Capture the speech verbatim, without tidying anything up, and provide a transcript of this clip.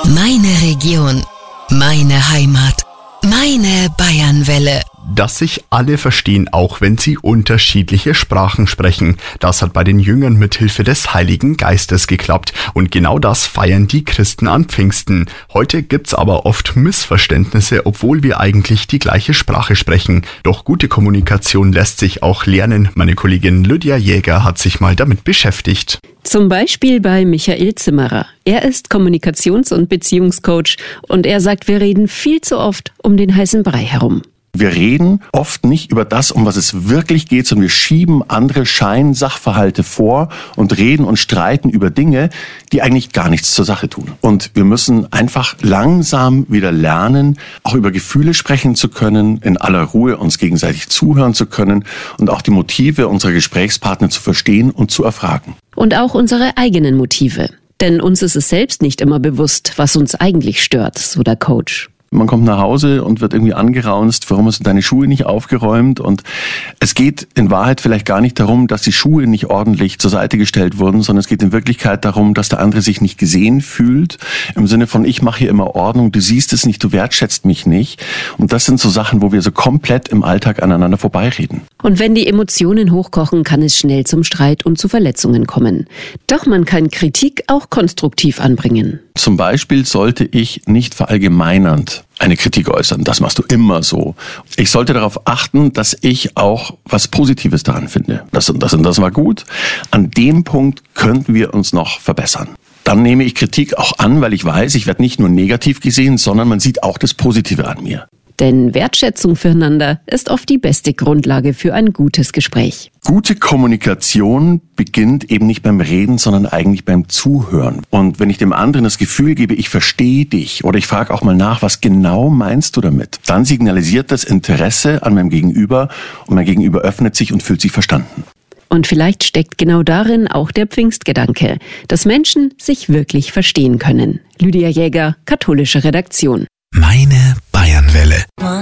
Meine Region, meine Heimat, meine Bayernwelle. Dass sich alle verstehen, auch wenn sie unterschiedliche Sprachen sprechen. Das hat bei den Jüngern mithilfe des Heiligen Geistes geklappt. Und genau das feiern die Christen an Pfingsten. Heute gibt's aber oft Missverständnisse, obwohl wir eigentlich die gleiche Sprache sprechen. Doch gute Kommunikation lässt sich auch lernen. Meine Kollegin Lydia Jäger hat sich mal damit beschäftigt. Zum Beispiel bei Michael Zimmerer. Er ist Kommunikations- und Beziehungscoach und er sagt, wir reden viel zu oft um den heißen Brei herum. Wir reden oft nicht über das, um was es wirklich geht, sondern wir schieben andere Scheinsachverhalte vor und reden und streiten über Dinge, die eigentlich gar nichts zur Sache tun. Und wir müssen einfach langsam wieder lernen, auch über Gefühle sprechen zu können, in aller Ruhe uns gegenseitig zuhören zu können und auch die Motive unserer Gesprächspartner zu verstehen und zu erfragen. Und auch unsere eigenen Motive. Denn uns ist es selbst nicht immer bewusst, was uns eigentlich stört, so der Coach. Man kommt nach Hause und wird irgendwie angeraunzt, warum hast du deine Schuhe nicht aufgeräumt? Und es geht in Wahrheit vielleicht gar nicht darum, dass die Schuhe nicht ordentlich zur Seite gestellt wurden, sondern es geht in Wirklichkeit darum, dass der andere sich nicht gesehen fühlt. Im Sinne von, ich mache hier immer Ordnung, du siehst es nicht, du wertschätzt mich nicht. Und das sind so Sachen, wo wir so komplett im Alltag aneinander vorbeireden. Und wenn die Emotionen hochkochen, kann es schnell zum Streit und zu Verletzungen kommen. Doch man kann Kritik auch konstruktiv anbringen. Zum Beispiel sollte ich nicht verallgemeinernd eine Kritik äußern. Das machst du immer so. Ich sollte darauf achten, dass ich auch was Positives daran finde. Das und das und das war gut. An dem Punkt könnten wir uns noch verbessern. Dann nehme ich Kritik auch an, weil ich weiß, ich werde nicht nur negativ gesehen, sondern man sieht auch das Positive an mir. Denn Wertschätzung füreinander ist oft die beste Grundlage für ein gutes Gespräch. Gute Kommunikation beginnt eben nicht beim Reden, sondern eigentlich beim Zuhören. Und wenn ich dem anderen das Gefühl gebe, ich verstehe dich oder ich frage auch mal nach, was genau meinst du damit, dann signalisiert das Interesse an meinem Gegenüber und mein Gegenüber öffnet sich und fühlt sich verstanden. Und vielleicht steckt genau darin auch der Pfingstgedanke, dass Menschen sich wirklich verstehen können. Lydia Jäger, katholische Redaktion. Meine Bayernwelle.